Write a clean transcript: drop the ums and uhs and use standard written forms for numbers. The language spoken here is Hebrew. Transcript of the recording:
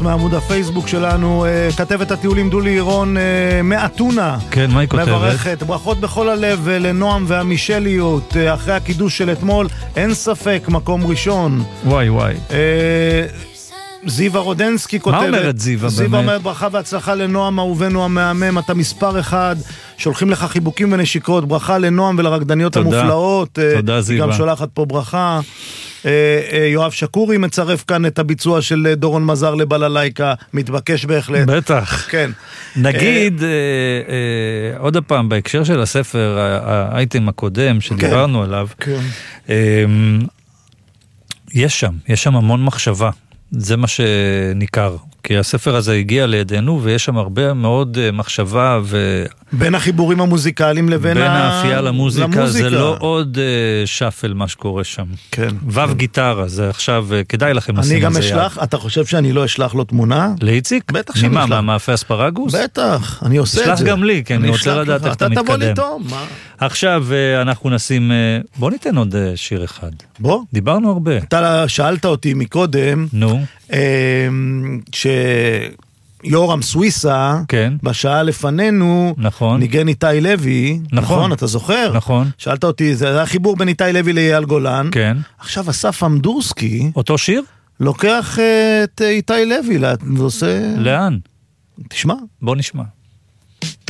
מעמוד הפייסבוק שלנו. כתבת הטיולים דולי רון מאתונה. כן, מה היא כותבת? מברכת, ברכות בכל הלב לנועם והמישליות. אחרי הקידוש של אתמול, אין ספק, מקום ראשון. וואי וואי. זיווה רודנסקי כותבת. מה אומרת זיווה באמת? זיווה אומרת ברכה והצלחה לנועם אהובנו המהמם, אתה מספר אחד, שולחים לך חיבוקים ונשיקות, ברכה לנועם ולרקדניות המופלאות. תודה זיווה. גם שולחת פה ברכה. יואב שקורי מצרף כאן את הביצוע של דורון מזר לבללייקה, מתבקש בהחלט. בטח. כן. נגיד, עוד הפעם, בהקשר של הספר, האייטם הקודם שדיברנו עליו, יש שם המון מחשבה. זה מה שניכר, כי הספר הזה הגיע לידינו, ויש שם הרבה מאוד מחשבה בין החיבורים המוזיקליים לבין האפייה למוזיקה, זה לא עוד שפל מה שקורה שם. כן. וו גיטרה, זה עכשיו, כדאי לכם לשים אני את זה גם אשלח, אתה חושב שאני לא אשלח לו תמונה? לאיציק? בטח שאני אשלח. מהמאפה אספרגוס? בטח, אני עושה את זה. שלח גם לי, כי אני רוצה לדעת איך אתה מתקדם. אתה תבוא לי טוב, מה? עכשיו אנחנו נשים, בוא ניתן עוד שיר אחד. בוא. דיברנו הרבה. אתה שאלת אותי מקודם, יורם סוויסה, כן. בשעה לפנינו, נכון. ניגן איתי לוי, נכון, אתה זוכר? נכון. שאלת אותי, זה היה חיבור בין איתי לוי לאייל גולן. כן. עכשיו אסף אמדורסקי, אותו שיר? לוקח את איתי לוי, ועושה... לאן? תשמע. בוא נשמע.